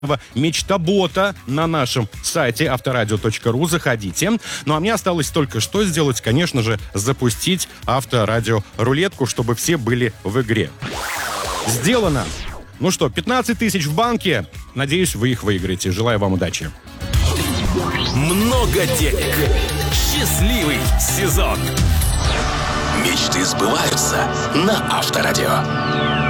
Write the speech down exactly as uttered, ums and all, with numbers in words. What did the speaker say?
мечтобота на нашем сайте авторадио точка ру. Заходите. Ну а мне осталось только что сделать, конечно же, запустить авторадио рулетку, чтобы все были в игре. Сделано. Ну что, пятнадцать тысяч в банке. Надеюсь, вы их выиграете. Желаю вам удачи. Много денег. Счастливый сезон. Мечты сбываются на Авторадио.